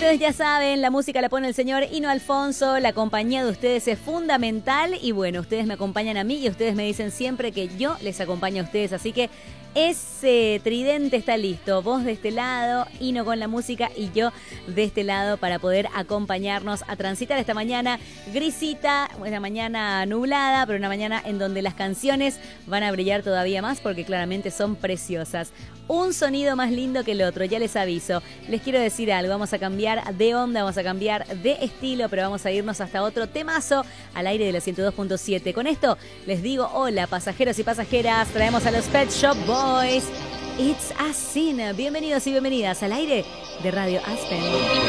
Ustedes ya saben, la música la pone el señor Hino Alfonso, la compañía de ustedes es fundamental y bueno, ustedes me acompañan a mí y ustedes me dicen siempre que yo les acompaño a ustedes, así que ese tridente está listo, vos de este lado, Hino con la música y yo de este lado para poder acompañarnos a transitar esta mañana grisita, una mañana nublada, pero una mañana en donde las canciones van a brillar todavía más porque claramente son preciosas. Un sonido más lindo que el otro, ya les aviso. Les quiero decir algo, vamos a cambiar de onda, vamos a cambiar de estilo, pero vamos a irnos hasta otro temazo al aire de la 102.7. Con esto les digo hola, pasajeros y pasajeras, traemos a los Pet Shop Boys. It's a Sin. Bienvenidos y bienvenidas al aire de Radio Aspen.